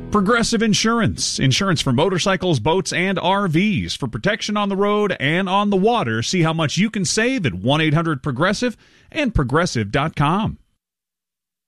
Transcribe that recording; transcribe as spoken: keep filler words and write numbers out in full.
Progressive Insurance. Insurance for motorcycles, boats, and R Vs. For protection on the road and on the water. See how much you can save at one eight hundred progressive and progressive dot com.